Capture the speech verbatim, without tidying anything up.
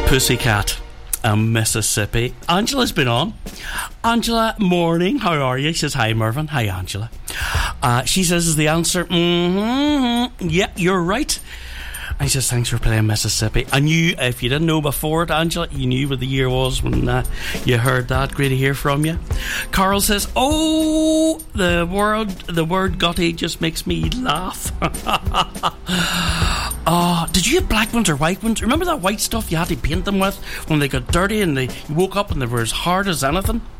Pussycat and Mississippi. Angela's been on. Angela, morning, how are you? She says, hi Mervyn. Hi Angela. Uh, she says, is the answer, mm-hmm, yeah, you're right. And she says, thanks for playing Mississippi. I knew, if you didn't know before it, Angela, you knew what the year was when uh, you heard that. Great to hear from you. Carl says, oh, the word, the word gutty just makes me laugh. Oh, did you have black ones or white ones? Remember that white stuff you had to paint them with when they got dirty and they you woke up and they were as hard as anything?